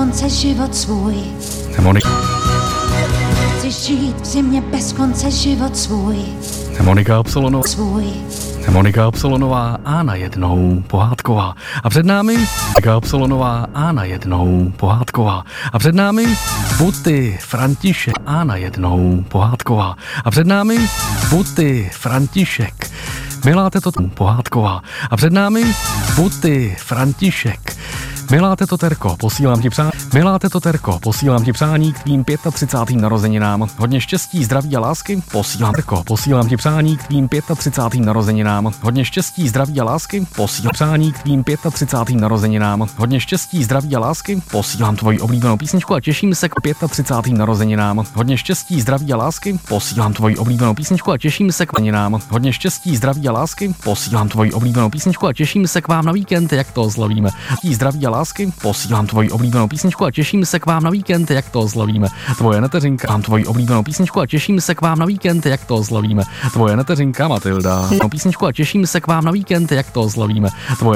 konce život svůj. Chci žít v zimě bez konce život svůj. Monika Absolonová a najednou pohádková. A před námi Monika Absolonová a najednou pohádková. A před námi Buty František a najednou pohádková. A před námi Buty František. Miláte to pohádková. A před námi Buty František. Miláte to Terko, posílám ti přání k tvým 35. narozeninám. Hodně štěstí, zdraví a lásky, posílám ti přání k tvým 35. narozeninám. Hodně štěstí, zdraví a lásky, posílám přání k tvým 35. narozeninám. Hodně štěstí, zdraví a lásky, posílám tvoji oblíbenou písničku a těším se k 35. narozeninám. Hodně štěstí, zdraví a lásky, posílám tvoji oblíbenou písničku a těším se k narozeninám. Hodně štěstí, zdraví a lásky, posílám tvoji oblíbenou písničku a těším se k vám na víkend, jak to oslavíme. Zdraví a lásky, posílám tvoji oblíbenou písničku a těším se k vám na víkend, jak to oslavíme. Tvoje neteřinka, mám tvoji oblíbenou písničku a těším se k vám na víkend, jak to oslavíme. Tvoje neteřinka Matilda, písničku a těším se k vám na víkend, jak to oslavíme.